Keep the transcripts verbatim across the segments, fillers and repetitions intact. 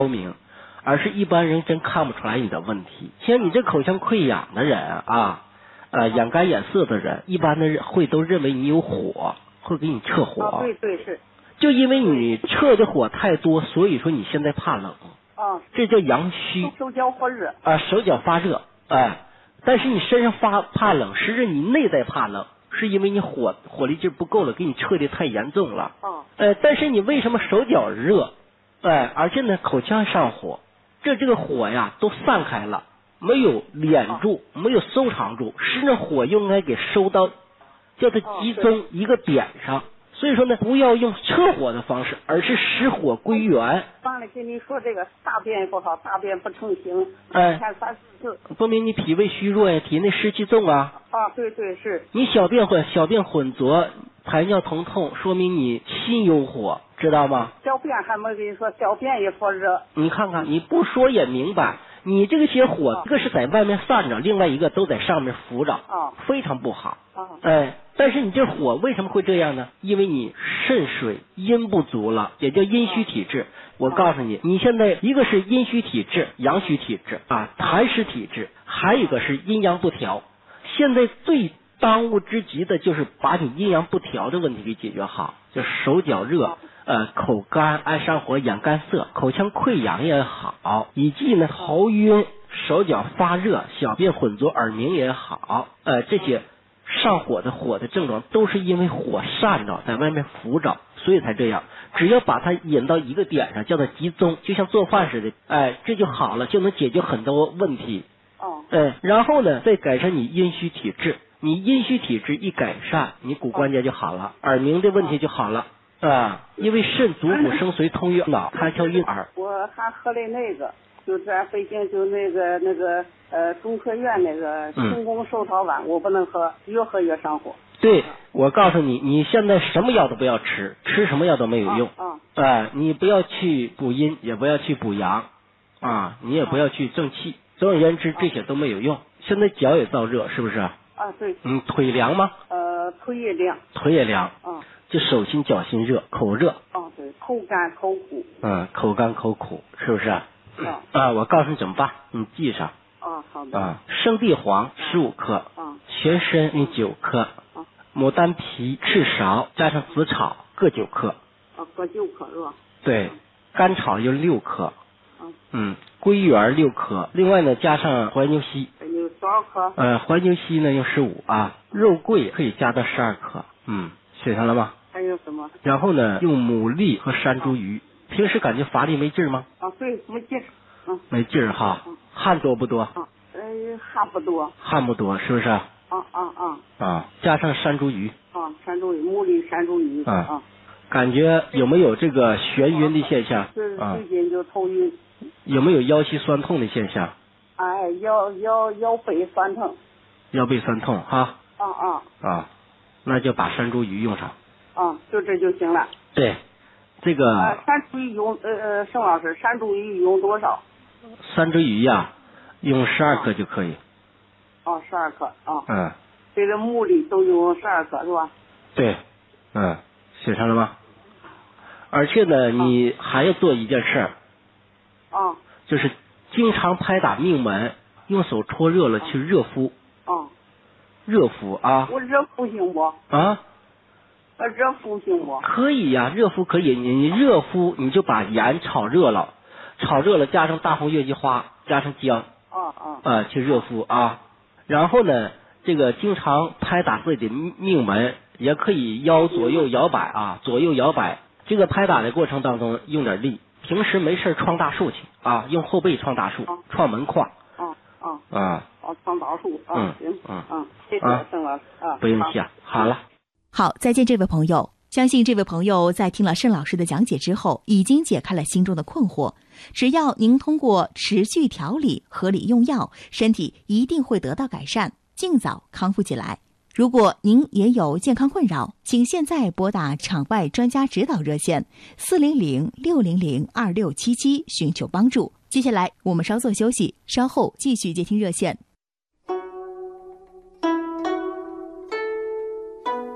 高明，而是一般人真看不出来你的问题。像你这口腔溃疡的人啊，呃，眼干眼涩的人，一般的人会都认为你有火，会给你撤火。 啊，对对是。 就因为你撤的火太多，所以说你现在怕冷。 啊， 这叫阳虚。 手脚发热。 啊，手脚发热，哎，但是你身上发怕冷，实质你内在怕冷，是因为你火火力劲不够了，给你撤的太严重了。 啊。 呃，但是你为什么手脚热？哎，而且呢口腔上火，这这个火呀都散开了，没有敛住，啊、没有收藏住，实际火应该给收到，叫它集中一个点上。所以说呢，不要用撤火的方式，而是使火归元。 忘了跟你说这个大便不好，大便不成形， 哎， 看三四次， 说明你脾胃虚弱呀，体内湿气重啊。 啊，对对是。 你小便混小便浑浊，排尿疼痛，说明你心有火，知道吗？ 小便还没跟你说，小便也发热。 你看看，你不说也明白，你这个些火，啊、一个是在外面散着，另外一个都在上面浮着， 啊， 非常不好。 啊， 哎。但是你这火为什么会这样呢？因为你肾水阴不足了，也叫阴虚体质。我告诉你，你现在一个是阴虚体质、阳虚体质啊，痰湿体质，还有一个是阴阳不调。现在最当务之急的就是把你阴阳不调的问题给解决好，就手脚热、呃口干、爱上火、眼干涩、口腔溃疡也好，以及呢头晕、手脚发热、小便浑浊、耳鸣也好，呃这些。上火的火的症状都是因为火散着在外面浮着，所以才这样。只要把它引到一个点上，叫它集中，就像做饭似的，哎，这就好了，就能解决很多问题。 哦。 哎，然后呢，再改善你阴虚体质。你阴虚体质一改善，你骨关节就好了，耳鸣的问题就好了啊。因为肾主骨生髓通于脑，开窍运耳。 我还喝了那个。就在北京，就那个那个呃中科院那个清宫寿桃丸，嗯、我不能喝，越喝越上火。 对，我告诉你，你现在什么药都不要吃，吃什么药都没有用。 啊。 哎、呃，你不要去补阴，也不要去补阳，啊，你也不要去正气。总而言之，这些都没有用。现在脚也燥热，是不是？ 啊，对。 嗯，腿凉吗？ 呃，腿也凉。 腿也凉。 啊。 就手心脚心热，口热。 啊，对，口干口苦。 嗯，口干口苦，是不是？ 啊， 啊，我告诉你怎么办，你记上。 啊，好的。 啊，生地黄十五克， 啊， 全参你九克， 啊， 牡丹皮、赤芍加上紫草各九克。 啊，各九克是吧？ 对，甘草有六克。 啊， 嗯，归元六克，另外呢加上怀牛膝。 怀牛多少克？ 呃，怀牛膝呢用十五啊，肉桂可以加到十二克。嗯，写上了吗？ 还有什么？ 然后呢，用牡蛎和山茱萸。平时感觉乏力没劲吗？ 啊，对，没劲儿。嗯， 没劲儿哈。嗯，汗多不多？ 啊，呃，汗不多。 汗不多，是不是？啊啊啊。 啊，加上山茱萸。 啊，山茱萸，牡蛎、山茱萸。啊。啊， 感觉有没有这个眩晕的现象？ 是最近就头晕。 有没有腰膝酸痛的现象？ 哎，腰腰腰背酸痛。 腰背酸痛哈。 啊啊。 啊，那就把山茱萸用上。 啊，就这就行了。 对。这个呃，山茱萸用呃呃，盛老师，山茱萸用多少？ 山茱萸呀，用十二克就可以。 哦，十二克啊。 嗯。 这个牡蛎都用十二克是吧？ 对，嗯，写上了吗？而且呢，你还要做一件事儿。 啊。 就是经常拍打命门，用手搓热了去热敷。 啊。 热敷啊。 我热敷行不？ 啊。 热敷行不？ 可以呀、啊，热敷可以。你你热敷，你就把盐炒热了，炒热了加上大红月季花，加上姜， 啊啊， 呃，去热敷啊。然后呢，这个经常拍打自己的命门，也可以腰左右摇摆啊，左右摇摆。这个拍打的过程当中用点力。平时没事创大树去啊，用后背创大树，啊、创门框。 啊啊啊！ 哦，创大树啊， 嗯行， 嗯嗯，谢谢盛老师啊， 不用谢，好了。 好，再见，这位朋友。相信这位朋友在听了盛老师的讲解之后，已经解开了心中的困惑。只要您通过持续调理、合理用药，身体一定会得到改善，尽早康复起来。如果您也有健康困扰，请现在拨打场外专家指导热线四零零六零零二六七七寻求帮助。接下来我们稍作休息，稍后继续接听热线。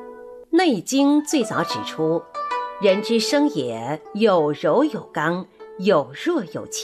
《内经》最早指出，人之生也有柔有刚， 有弱有强。